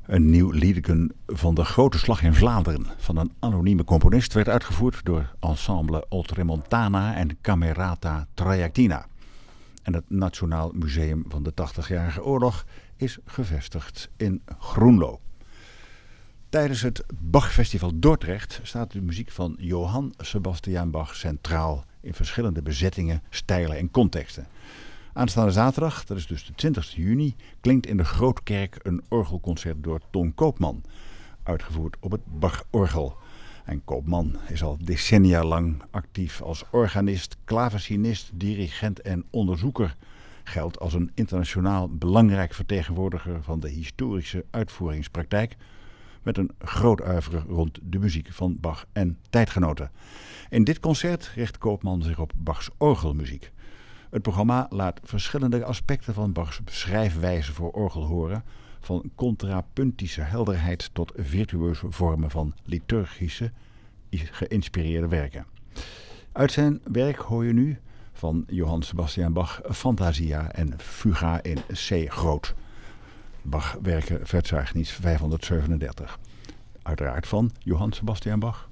Een nieuw liedeken van de Grote Slag in Vlaanderen van een anonieme componist werd uitgevoerd door ensemble Oltremontana en Camerata Trajectina. En het Nationaal Museum van de 80-jarige oorlog is gevestigd in Groenlo. Tijdens het Bachfestival Dordrecht staat de muziek van Johann Sebastian Bach centraal in verschillende bezettingen, stijlen en contexten. Aanstaande zaterdag, dat is dus de 20 juni, klinkt in de Grootkerk een orgelconcert door Ton Koopman, uitgevoerd op het Bachorgel. En Koopman is al decennia lang actief als organist, klavecinist, dirigent en onderzoeker. Geldt als een internationaal belangrijk vertegenwoordiger van de historische uitvoeringspraktijk, met een groot uiveren rond de muziek van Bach en tijdgenoten. In dit concert richt Koopman zich op Bachs orgelmuziek. Het programma laat verschillende aspecten van Bachs schrijfwijze voor orgel horen, van contrapuntische helderheid tot virtueuze vormen van liturgische, geïnspireerde werken. Uit zijn werk hoor je nu van Johann Sebastian Bach Fantasia en Fuga in C groot. Bach werken Verzeichnis 537. Uiteraard van Johann Sebastian Bach.